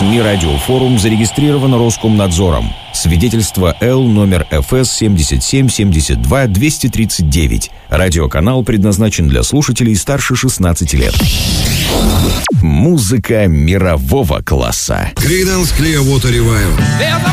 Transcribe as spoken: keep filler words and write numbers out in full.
СМИ «Радиофорум» зарегистрировано Роскомнадзором. Свидетельство Л номер эф эс семьдесят семь семьдесят два двести тридцать девять. Радиоканал предназначен для слушателей старше шестнадцати лет. Музыка мирового класса. Creedence Clearwater Revival.